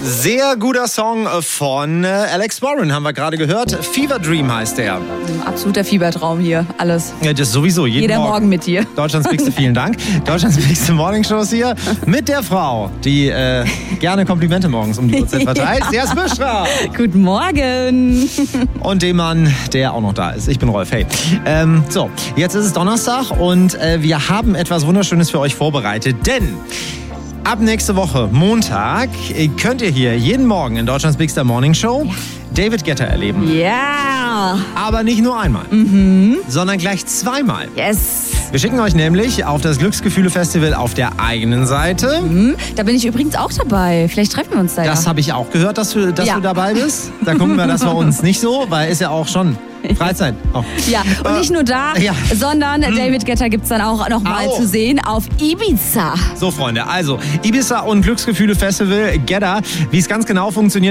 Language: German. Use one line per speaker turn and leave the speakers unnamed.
Sehr guter Song von Alex Warren, haben wir gerade gehört. Fever Dream heißt der.
Absoluter Fiebertraum hier, alles.
Ja, das sowieso.
Jeder Morgen mit dir.
Deutschlands Bigste, vielen Dank. Deutschlands Bigste Morningshows hier mit der Frau, die gerne Komplimente morgens um die Uhrzeit verteilt. Der ist Büschra.
Guten Morgen.
Und dem Mann, der auch noch da ist. Ich bin Rolf, hey. So, jetzt ist es Donnerstag und wir haben etwas Wunderschönes für euch vorbereitet, denn ab nächste Woche, Montag, könnt ihr hier jeden Morgen in Deutschlands Bigster Morning Show David Guetta erleben.
Ja.
Aber nicht nur einmal, sondern gleich zweimal.
Yes.
Wir schicken euch nämlich auf das Glücksgefühle-Festival auf der eigenen Seite.
Da bin ich übrigens auch dabei. Vielleicht treffen wir uns da.
Das habe ich auch gehört, dass du dabei bist. Da gucken wir das bei uns nicht so, weil ist ja auch schon Freizeit. Oh.
Ja, und nicht nur da, sondern David Guetta gibt es dann auch noch mal zu sehen auf Ibiza.
So, Freunde, also Ibiza und Glücksgefühle-Festival Guetta. Wie es ganz genau funktioniert,